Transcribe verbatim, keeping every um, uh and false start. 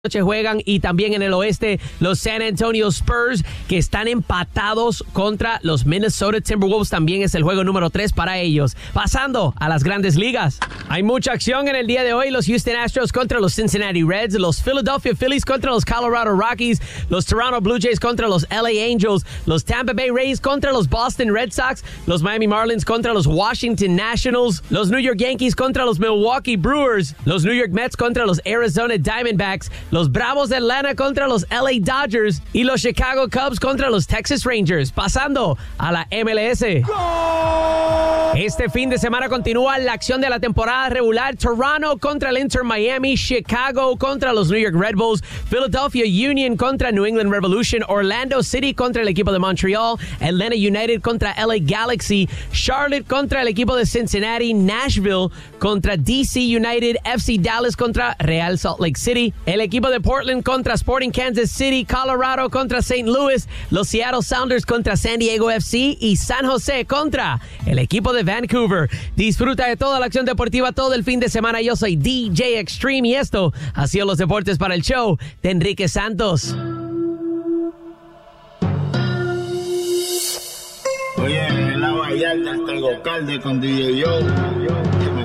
noche juegan, y también en el oeste los San Antonio Spurs, que están empatados contra los Minnesota Timberwolves. También es el juego número tres para ellos. Pasando a las grandes ligas, hay mucha acción en el día de hoy. Los Houston Astros contra los Cincinnati Reds, los Philadelphia Phillies contra los Colorado Rockies, los Toronto Blue Jays contra los L A Angels, los Tampa Bay Rays contra los Boston Red Sox, los Miami Marlins contra los Washington Nationals, los New York Yankees contra los Milwaukee Brewers, los New York Mets contra los Arizona Diamondbacks, los Bravos de Atlanta contra los L A Dodgers y los Chicago Cubs contra los Texas Rangers. Pasando a la M L S. ¡Gol! Este fin de semana continúa la acción de la temporada regular. Toronto contra el Inter Miami, Chicago contra los New York Red Bulls, Philadelphia Union contra New England Revolution, Orlando City contra el equipo de Montreal, Atlanta United contra L A Galaxy, Charlotte contra el equipo de Cincinnati, Nashville contra D C United, F C Dallas contra Real Salt Lake City, el equipo de Portland contra Sporting Kansas City, Colorado contra Saint Louis, los Seattle Sounders contra San Diego F C y San Jose contra el equipo de Vancouver. Disfruta de toda la acción deportiva todo el fin de semana. Yo soy D J Extreme y esto ha sido los deportes para el show de Enrique Santos. Oye, en la Vallarta hasta el Gocalde con D J Joe.